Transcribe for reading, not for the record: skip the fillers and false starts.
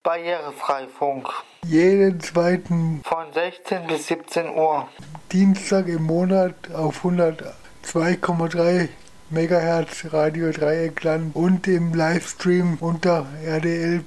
Barrierefreifunk. Jeden zweiten Von 16 bis 17 Uhr. Dienstag im Monat auf 102,3 MHz Radio Dreieckland und im Livestream unter rdl.de.